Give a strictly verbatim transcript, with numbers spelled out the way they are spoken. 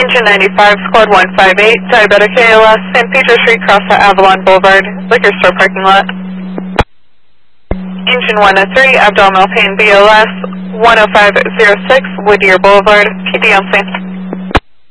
Engine ninety-five, squad one five eight, diabetic A L S, San Pedro Street, cross at Avalon Boulevard, liquor store parking lot. Engine one oh three, abdominal pain B L S, one oh five oh six, Whittier Boulevard, P D on scene.